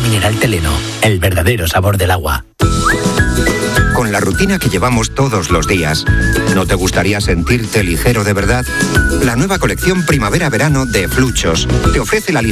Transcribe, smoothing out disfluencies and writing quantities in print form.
mineral Teleno, el verdadero sabor del agua. Con la rutina que llevamos todos los días, ¿no te gustaría sentirte ligero de verdad? La nueva colección primavera-verano de Fluchos te ofrece la